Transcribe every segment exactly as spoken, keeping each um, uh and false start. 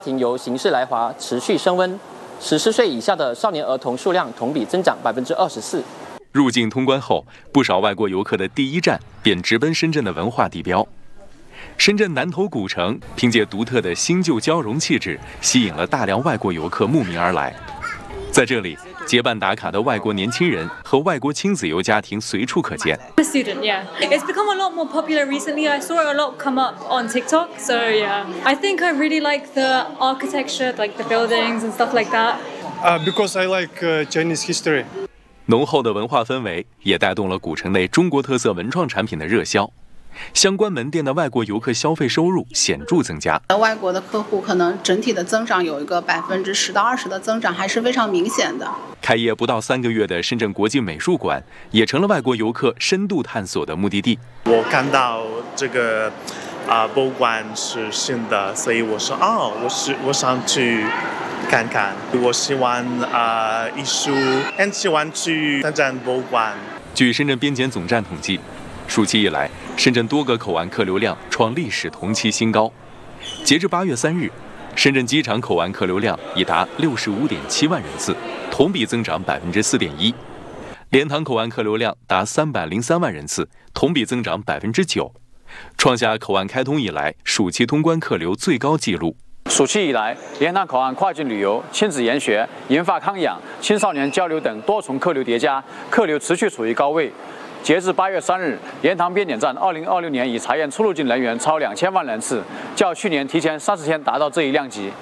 停由刑事来华持续升温，十四岁以下的少年儿童数量同比增长百分之二十四。 入境通关后，不少外国游客的第一站便直奔深圳的文化地标。深圳南头古城凭借独特的新旧交融气质，吸引了大量外国游客慕名而来。在这里，结伴打卡的外国年轻人和外国亲子游家庭随处可见。 The student, yeah, it's become a lot more popular recently. I saw it a lot come up on TikTok. So yeah, I think I really like the architecture, like the buildings and stuff like that. Uh, because I like uh, Chinese history. 浓厚的文化氛围也带动了古城内中国特色文创产品的热销。相关门店的外国游客消费收入显著增加， 外国的客户可能整体的增长有一个百分之十到二十的增长，还是非常明显的。 开业不到三个月的深圳国际美术馆，也成了外国游客深度探索的目的地。 我看到这个啊、呃、博物馆是新的，所以我说哦，我是我想去看看。我喜欢啊、呃、艺术，很喜欢去深圳博物馆。 据深圳边检总站统计，暑期以来，深圳多个口岸客流量创历史同期新高。截至八月三日，深圳机场口岸客流量已达六十五点七万人次，同比增长百分之四点一。莲塘口岸客流量达三百零三万人次，同比增长百分之九，创下口岸开通以来暑期通关客流最高纪录。 暑期以来，莲塘口岸跨境旅游、亲子研学、研发康养、青少年交流等多重客流叠加，客流持续处于高位。截至八月三日，莲塘边检站二零二六年已查验出入境人员超两千万人次，较去年提前三十天达到这一量级。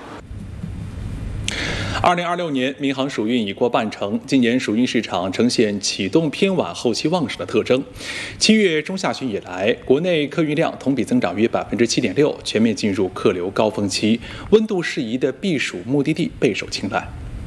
二零二六年民航暑运已过半程，今年暑运市场呈现启动偏晚、后期旺盛的特征。七月中下旬以来，国内客运量同比增长约百分之七点六，全面进入客流高峰期，温度适宜的避暑目的地备受青睐。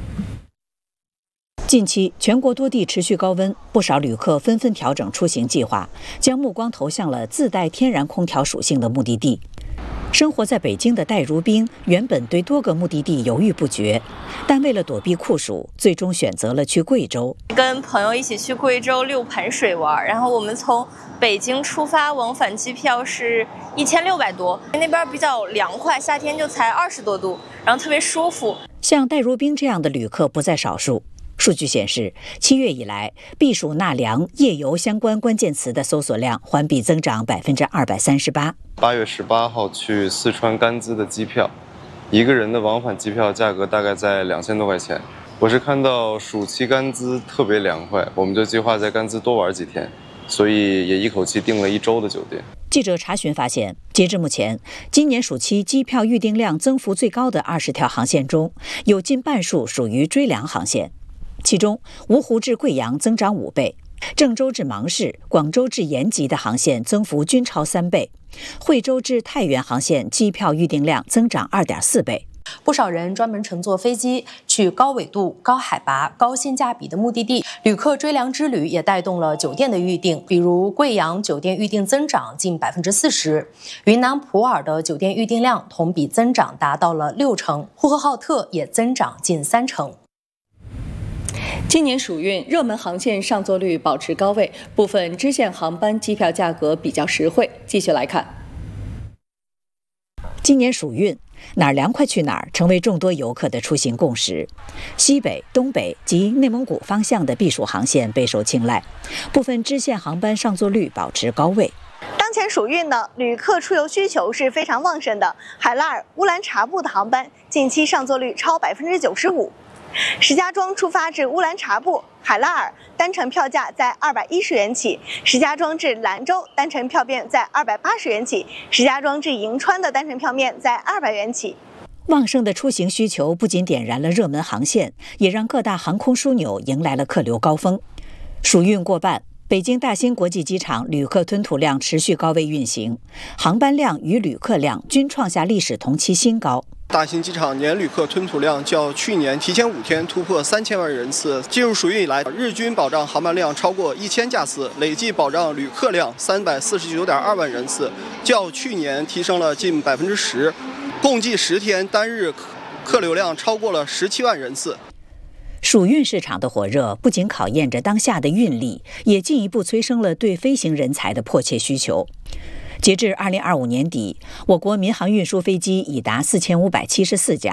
近期，全国多地持续高温，不少旅客纷纷调整出行计划，将目光投向了自带天然空调属性的目的地。生活在北京的戴如冰原本对多个目的地犹豫不决，但为了躲避酷暑，最终选择了去贵州。 跟朋友一起去贵州六盘水玩，然后我们从北京出发，往返机票是一千六百多，那边比较凉快，夏天就才二十多度，然后特别舒服。像戴如冰这样的旅客不在少数。数据显示，七月以来，避暑纳凉、夜游相关关键词的搜索量环比增长百分之二百三十八。 八月十八号去四川甘孜的机票，一个人的往返机票价格大概在两千多块钱。我是看到暑期甘孜特别凉快，我们就计划在甘孜多玩几天，所以也一口气订了一周的酒店。 记者查询发现，截至目前，今年暑期机票预订量增幅最高的二十条航线中，有近半数属于追凉航线。其中，芜湖至贵阳增长五倍，郑州至芒市、广州至延吉的航线增幅均超三倍，惠州至太原航线机票预订量增长二点四倍。 不少人专门乘坐飞机去高纬度、高海拔、高性价比的目的地，旅客追凉之旅也带动了酒店的预订，比如贵阳酒店预订增长近百分之四十，云南普洱的酒店预订量同比增长达到了六成，呼和浩特也增长近三成。 今年暑运热门航线上座率保持高位，部分支线航班机票价格比较实惠。继续来看， 今年暑运哪儿凉快去哪儿成为众多游客的出行共识。西北、东北及内蒙古方向的避暑航线备受青睐，部分支线航班上座率保持高位。 当前暑运呢，旅客出游需求是非常旺盛的。海拉尔、乌兰察布的航班近期上座率超百分之九十五。石家庄出发至乌兰察布、海拉尔单程票价在二百一十元起；石家庄至兰州单程票面在二百八十元起；石家庄至银川的单程票面在二百元起。 旺盛的出行需求不仅点燃了热门航线，也让各大航空枢纽迎来了客流高峰。暑运过半，北京大兴国际机场旅客吞吐量持续高位运行，航班量与旅客量均创下历史同期新高。 大兴机场年旅客吞吐量较去年提前五天突破三千万人次。进入暑运以来，日均保障航班量超过一千架次，累计保障旅客量三百四十九点二万人次，较去年提升了近百分之十。共计十天单日客流量超过了十七万人次。 暑运市场的火热不仅考验着当下的运力，也进一步催生了对飞行人才的迫切需求。 截至二零二五年底，我国民航运输飞机已达四千五百七十四架，